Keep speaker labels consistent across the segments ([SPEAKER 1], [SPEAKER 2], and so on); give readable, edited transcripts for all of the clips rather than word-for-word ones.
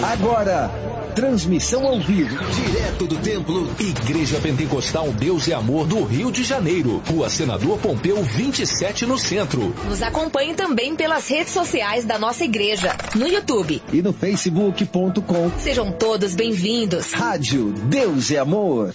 [SPEAKER 1] Agora, transmissão ao vivo,
[SPEAKER 2] direto do templo Igreja Pentecostal Deus e Amor do Rio de Janeiro, Rua Senador Pompeu 27 no centro.
[SPEAKER 3] Nos acompanhe também pelas redes sociais da nossa igreja, no YouTube
[SPEAKER 1] e no facebook.com.
[SPEAKER 3] Sejam todos bem-vindos.
[SPEAKER 1] Rádio Deus e Amor.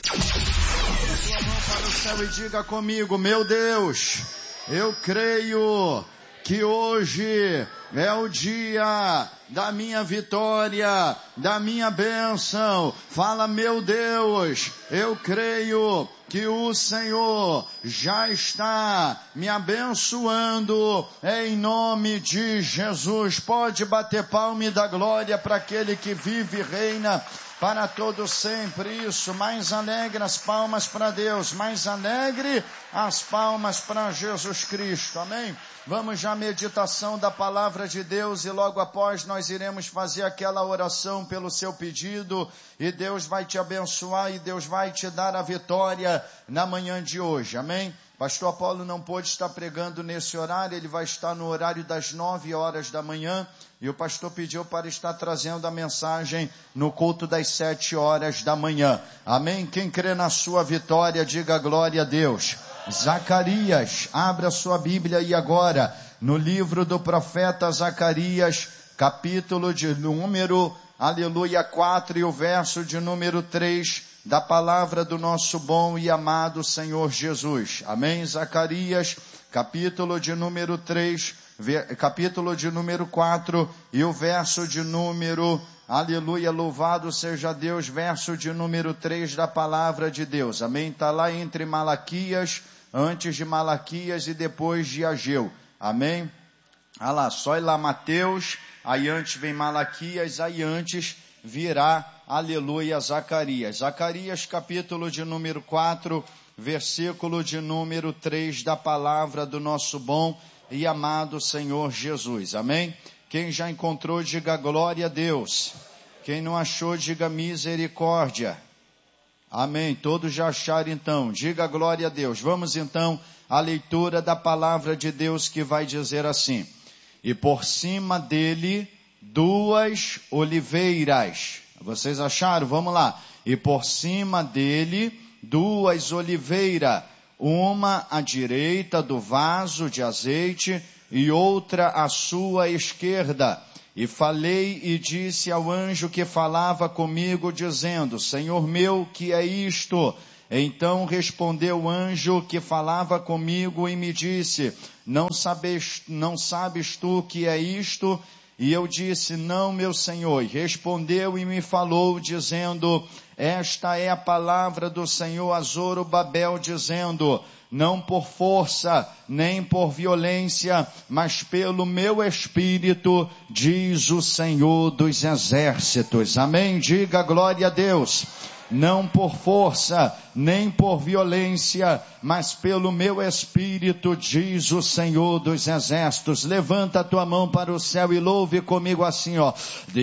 [SPEAKER 4] Sua mão para o céu e diga comigo: meu Deus, eu creio que hoje é o dia da minha vitória, da minha bênção. Fala: meu Deus, eu creio que o Senhor já está me abençoando em nome de Jesus. Pode bater palma e dar glória para aquele que vive e reina para todo sempre. Isso, mais alegre as palmas para Deus, mais alegre as palmas para Jesus Cristo, amém? Vamos já à meditação da palavra de Deus e logo após nós iremos fazer aquela oração pelo seu pedido e Deus vai te abençoar e Deus vai te dar a vitória na manhã de hoje, amém? Pastor Apolo não pôde estar pregando nesse horário, ele vai estar no horário das 9 horas da manhã e o pastor pediu para estar trazendo a mensagem no culto das 7 horas da manhã, amém? Quem crê na sua vitória, diga glória a Deus. Zacarias, abra sua Bíblia e agora, no livro do profeta Zacarias, capítulo de número, aleluia, 4 e o verso de número 3, da palavra do nosso bom e amado Senhor Jesus. Amém? Zacarias, capítulo de número 3, capítulo de número 4 e o verso de número, aleluia, louvado seja Deus, verso de número 3 da palavra de Deus. Amém? Está lá entre Malaquias, antes de Malaquias e depois de Ageu. Amém? Ah lá, só ir lá Mateus, aí antes vem Malaquias, aí antes virá, aleluia, Zacarias. Zacarias, capítulo de número 4, versículo de número 3 da palavra do nosso bom e amado Senhor Jesus. Amém? Quem já encontrou, diga glória a Deus. Quem não achou, diga misericórdia. Amém. Todos já acharam então. Diga glória a Deus. Vamos então à leitura da palavra de Deus que vai dizer assim: e por cima dele 2 oliveiras. Vocês acharam? Vamos lá. E por cima dele 2 oliveiras, uma à direita do vaso de azeite e outra à sua esquerda. E falei e disse ao anjo que falava comigo, dizendo: Senhor meu, que é isto? Então respondeu o anjo que falava comigo e me disse: não sabes tu o que é isto? E eu disse: não, meu Senhor. E respondeu e me falou, dizendo: esta é a palavra do Senhor a Zorobabel, dizendo: não por força, nem por violência, mas pelo meu Espírito, diz o Senhor dos Exércitos. Amém? Diga glória a Deus. Não por força, nem por violência, mas pelo meu Espírito, diz o Senhor dos Exércitos. Levanta a tua mão para o céu e louve comigo assim, ó.